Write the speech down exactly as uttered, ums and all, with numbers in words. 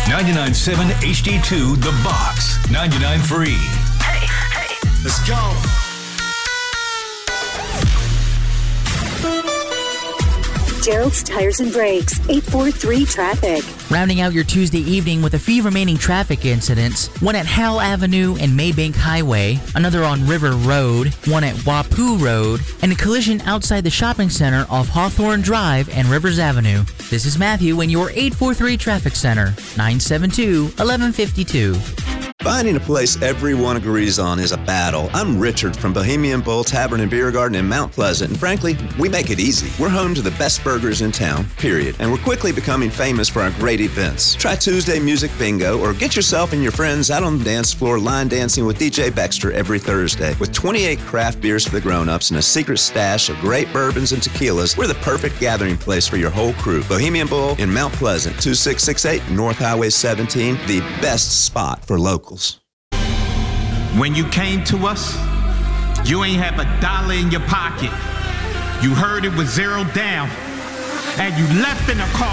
ninety-nine point seven H D two The Box. ninety-nine point three. Hey, hey. Let's go. Gerald's Tires and Brakes, eight four three Traffic. Rounding out your Tuesday evening with a few remaining traffic incidents, one at Howell Avenue and Maybank Highway, another on River Road, one at Wapoo Road, and a collision outside the shopping center off Hawthorne Drive and Rivers Avenue. This is Matthew in your eight four three Traffic Center, nine seven two, one one five two. Finding a place everyone agrees on is a battle. I'm Richard from Bohemian Bull Tavern and Beer Garden in Mount Pleasant, and frankly, we make it easy. We're home to the best burgers in town, period, and we're quickly becoming famous for our great events. Try Tuesday Music Bingo, or get yourself and your friends out on the dance floor line dancing with D J Baxter every Thursday. With twenty-eight craft beers for the grown-ups and a secret stash of great bourbons and tequilas, we're the perfect gathering place for your whole crew. Bohemian Bull in Mount Pleasant, two six six eight North Highway seventeen, the best spot for locals. When you came to us, you ain't have a dollar in your pocket. You heard it was zero down, and you left in a car.